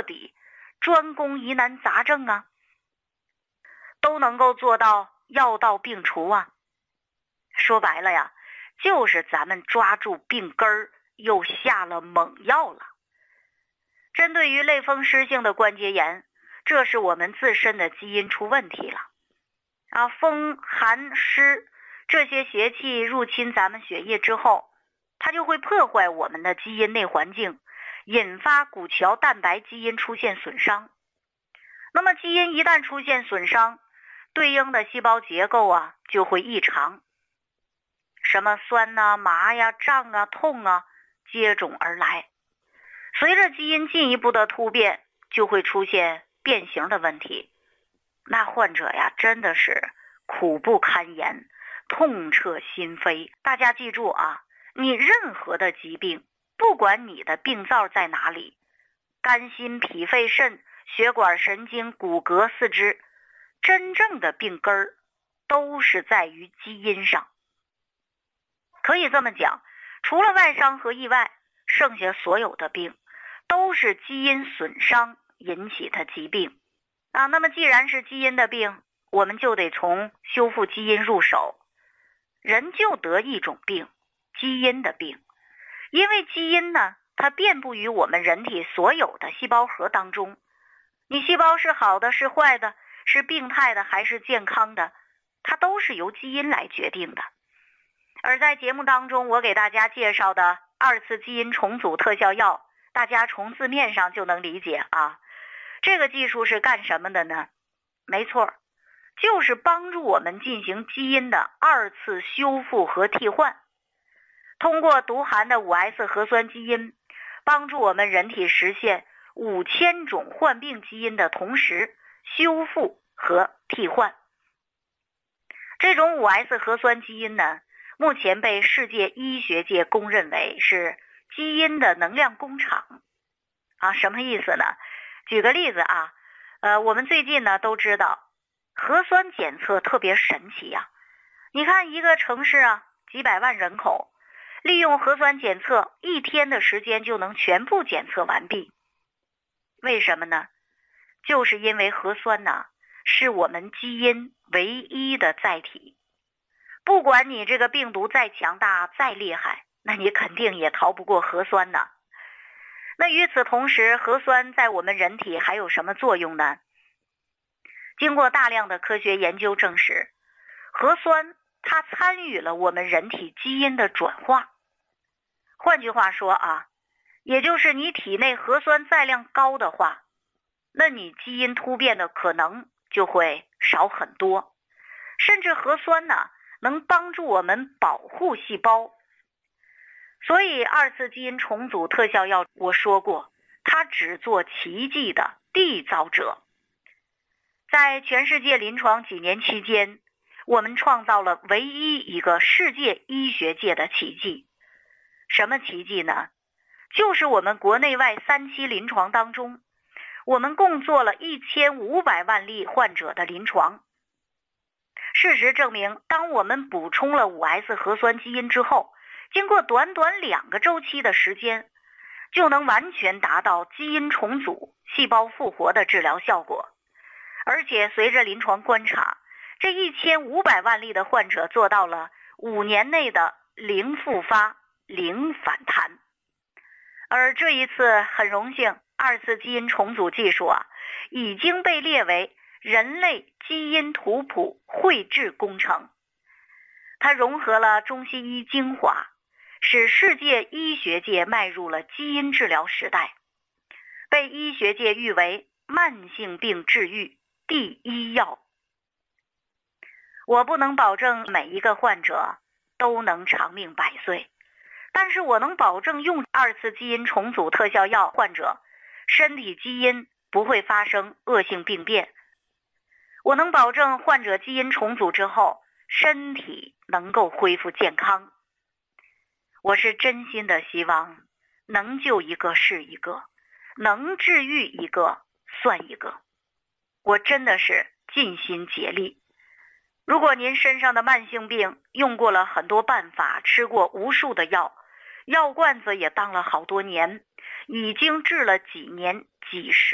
底，专攻疑难杂症啊，都能够做到药到病除啊。说白了呀，就是咱们抓住病根儿，又下了猛药了。针对于类风湿性的关节炎，这是我们自身的基因出问题了啊，风寒湿这些邪气入侵咱们血液之后，它就会破坏我们的基因内环境，引发骨桥蛋白基因出现损伤。那么基因一旦出现损伤，对应的细胞结构啊就会异常，什么酸啊、麻呀、胀啊、痛啊接踵而来。随着基因进一步的突变，就会出现变形的问题。那患者呀真的是苦不堪言，痛彻心扉。大家记住啊，你任何的疾病，不管你的病灶在哪里，肝心脾肺肾、血管神经、骨骼四肢，真正的病根儿都是在于基因上。可以这么讲，除了外伤和意外，剩下所有的病都是基因损伤引起的疾病啊。那么既然是基因的病，我们就得从修复基因入手。人就得一种病，基因的病。因为基因呢，它遍布于我们人体所有的细胞核当中。你细胞是好的是坏的，是病态的还是健康的，它都是由基因来决定的。而在节目当中，我给大家介绍的2次基因重组特效药，大家从字面上就能理解啊。这个技术是干什么的呢？没错，就是帮助我们进行基因的2次修复和替换。通过独含的5S 核酸基因，帮助我们人体实现5000种患病基因的同时修复和替换。这种5S 核酸基因呢，目前被世界医学界公认为是基因的能量工厂啊。什么意思呢？举个例子啊，我们最近呢都知道核酸检测特别神奇呀。你看一个城市啊，几百万人口，利用核酸检测1天的时间就能全部检测完毕。为什么呢？就是因为核酸呢，是我们基因唯一的载体。不管你这个病毒再强大再厉害，那你肯定也逃不过核酸呢。那与此同时，核酸在我们人体还有什么作用呢？经过大量的科学研究证实，核酸它参与了我们人体基因的转化。换句话说啊，也就是你体内核酸载量高的话，那你基因突变的可能就会少很多。甚至核酸呢，能帮助我们保护细胞。所以2次基因重组特效药，我说过，它只做奇迹的缔造者。在全世界临床几年期间，我们创造了唯一一个世界医学界的奇迹。什么奇迹呢？就是我们国内外3期临床当中，我们共做了1500万例患者的临床。事实证明，当我们补充了5S 核酸基因之后，经过短短2个周期的时间，就能完全达到基因重组、细胞复活的治疗效果。而且随着临床观察，这1500万例的患者做到了5年内的0复发、0反弹。而这一次很荣幸，2次基因重组技术啊，已经被列为人类基因图谱绘制工程。它融合了中西医精华，使世界医学界迈入了基因治疗时代，被医学界誉为慢性病治愈第1药。我不能保证每一个患者都能长命百岁，但是我能保证用2次基因重组特效药患者身体基因不会发生恶性病变。我能保证患者基因重组之后，身体能够恢复健康。我是真心的希望能救一个是一个，能治愈一个算一个。我真的是尽心竭力。如果您身上的慢性病用过了很多办法，吃过无数的药，药罐子也当了好多年，已经治了几年几十